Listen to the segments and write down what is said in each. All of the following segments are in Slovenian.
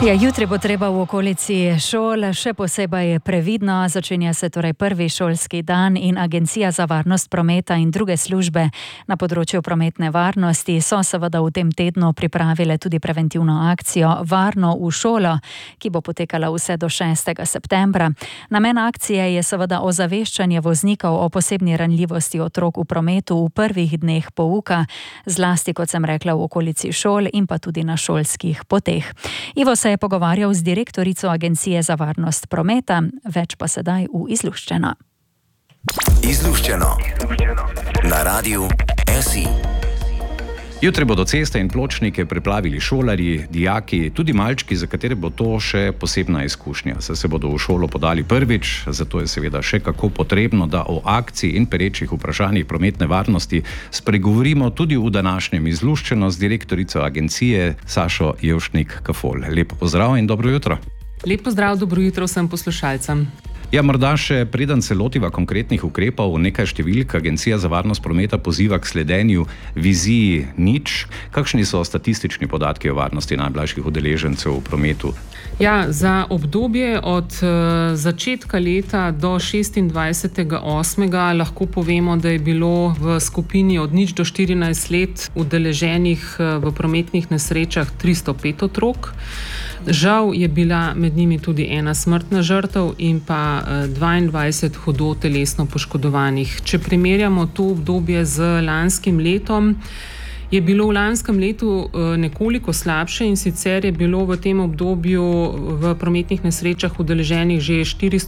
Ja, jutri bo treba v okolici šol še posebej previdno. Začenja se torej prvi šolski dan in Agencija za varnost prometa in druge službe na področju prometne varnosti so seveda v tem tednu pripravile tudi preventivno akcijo Varno v šolo, ki bo potekala vse do 6. septembra. Namen akcije je seveda ozaveščanje voznikov o posebni ranljivosti otrok v prometu v prvih dneh pouka, zlasti, kot sem rekla, v okolici šol in pa tudi na šolskih poteh. Ivo se je pogovarjal z direktorico Agencije za varnost prometa, več pa sedaj v Izluščeno. Izluščeno. Na radiju SI. Jutri bodo ceste in pločnike preplavili šolarji, dijaki, tudi malčki, za katere bo to še posebna izkušnja. Saj se bodo v šolo podali prvič, zato je seveda še kako potrebno, da o akciji in perečih vprašanjih prometne varnosti spregovorimo tudi v današnjem Izluščeno z direktorico agencije Sašo Jevšnik-Kafol. Lepo pozdrav in dobro jutro. Lep pozdrav, dobro jutro vsem poslušalcem. Ja, morda še preden se lotiva konkretnih ukrepov, nekaj številk. Agencija za varnost prometa poziva k sledenju viziji nič. Kakšni so statistični podatki o varnosti najmlajših udeležencev v prometu? Ja, za obdobje od začetka leta do 26.8. lahko povemo, da je bilo v skupini od 0 do 14 let udeleženih v prometnih nesrečah 305 otrok. Žal je bila med njimi tudi ena smrtna žrtev in pa 22 hudo telesno poškodovanih. Če primerjamo to obdobje z lanskim letom, je bilo v lanskem letu nekoliko slabše, in sicer je bilo v tem obdobju v prometnih nesrečah udeleženih že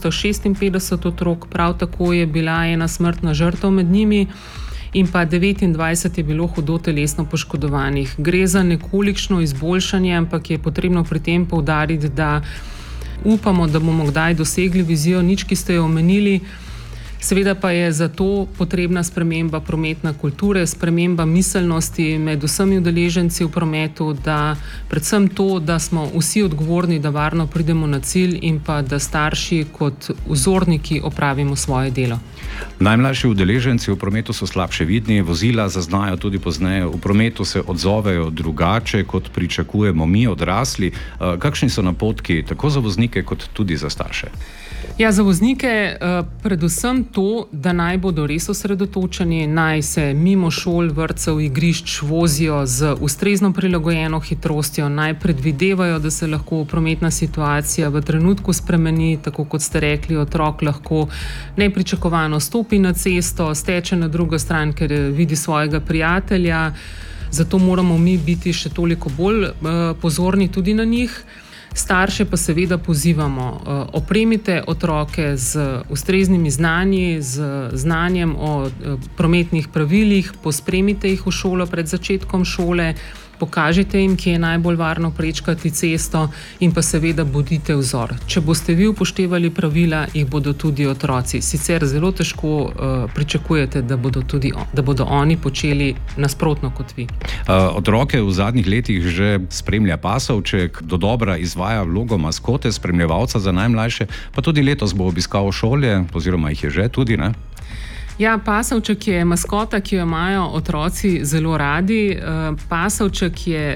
456 otrok, prav tako je bila ena smrtna žrtev med njimi in pa 29 je bilo hudo telesno poškodovanih. Gre za nekolikšno izboljšanje, ampak je potrebno pri tem poudariti, da upamo, da bomo kdaj dosegli vizijo nič, ki ste jo omenili. Seveda pa je za to potrebna sprememba prometne kulture, sprememba miselnosti med vsemi udeleženci v prometu, da predvsem to, da smo vsi odgovorni, da varno pridemo na cilj in pa da starši kot vzorniki opravimo svoje delo. Najmlajši udeleženci v prometu so slabše vidni, vozila zaznajo tudi pozneje, v prometu se odzovejo drugače, kot pričakujemo mi odrasli. Kakšni so napotki tako za voznike kot tudi za starše? Ja, za voznike predvsem to, da naj bodo res osredotočeni, naj se mimo šol, vrtcev, igrišč vozijo z ustrezno prilagojeno hitrostjo, naj predvidevajo, da se lahko prometna situacija v trenutku spremeni, tako kot ste rekli, otrok lahko nepričakovano stopi na cesto, steče na drugo stran, ker vidi svojega prijatelja, zato moramo mi biti še toliko bolj pozorni tudi na njih. Starše pa seveda pozivamo, opremite otroke z ustreznimi znanji, z znanjem o prometnih pravilih, pospremite jih v šolo pred začetkom šole, pokažite jim, kje je najbolj varno prečkati cesto in pa seveda bodite vzor. Če boste vi upoštevali pravila, jih bodo tudi otroci. Sicer zelo težko pričakujete, da bodo oni počeli nasprotno kot vi. Otroke v zadnjih letih že spremlja pasovček, dodobra izvaja vlogo maskote, spremljevalca za najmlajše, pa tudi letos bo obiskal šole, oziroma jih je že tudi, ne? Ja, pasovček je maskota, ki jo imajo otroci zelo radi. Pasovček je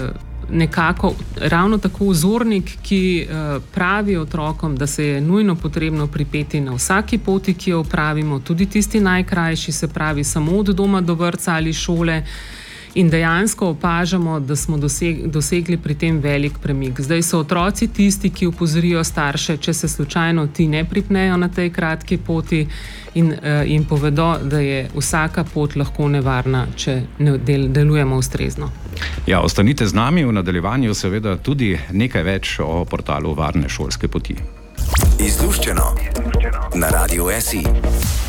nekako ravno tako vzornik, ki pravi otrokom, da se je nujno potrebno pripeti na vsaki poti, ki jo opravimo, tudi tisti najkrajši, se pravi samo od doma do vrtca ali šole. In dejansko opažamo, da smo dosegli pri tem velik premik. Zdaj so otroci tisti, ki opozorijo starše, če se slučajno ti ne pripnejo na tej kratki poti in povedo, da je vsaka pot lahko nevarna, če ne delujemo ustrezno. Ja, ostanite z nami, v nadaljevanju seveda tudi nekaj več o portalu Varne šolske poti. Izluščeno. Na radiju SI.